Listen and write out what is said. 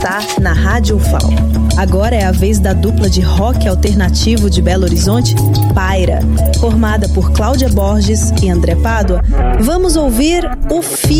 está na Rádio UFAL. Agora é a vez da dupla de rock alternativo de Belo Horizonte, Paira. Formada por Cláudia Borges e André Pádua, vamos ouvir O Filho.